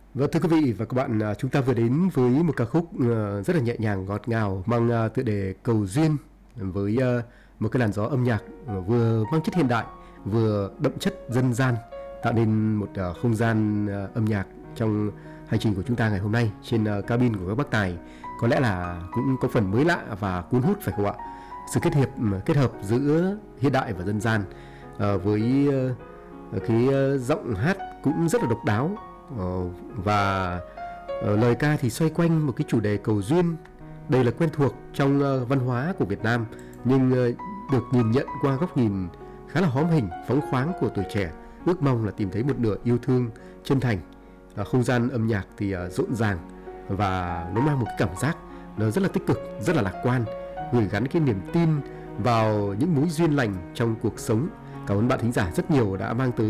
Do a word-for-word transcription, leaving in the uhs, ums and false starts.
Vâng, thưa quý vị và các bạn, à, chúng ta vừa đến với một ca khúc ờ, rất là nhẹ nhàng ngọt ngào mang à, tựa đề Cầu Duyên, với à, một cái làn gió âm nhạc ờ, vừa mang chất hiện đại vừa đậm chất dân gian, tạo nên một à, không gian à, âm nhạc trong hành trình của chúng ta ngày hôm nay trên à, cabin của các bác tài. Có lẽ là cũng có phần mới lạ và cuốn hút phải không ạ? Sự kết hợp kết hợp giữa hiện đại và dân gian, ờ, với ờ, cái ờ, giọng hát cũng rất là độc đáo. Ờ, và ờ, lời ca thì xoay quanh một cái chủ đề cầu duyên. Đây là quen thuộc trong ờ, văn hóa của Việt Nam, nhưng ờ, được nhìn nhận qua góc nhìn khá là hóm hình, phóng khoáng của tuổi trẻ, ước mong là tìm thấy một nửa yêu thương chân thành. Ờ, không gian âm nhạc thì ờ, rộn ràng và nó mang một cái cảm giác nó rất là tích cực, rất là lạc quan, gửi gắn cái niềm tin vào những mối duyên lành trong cuộc sống. Cảm ơn bạn thính giả rất nhiều đã mang tới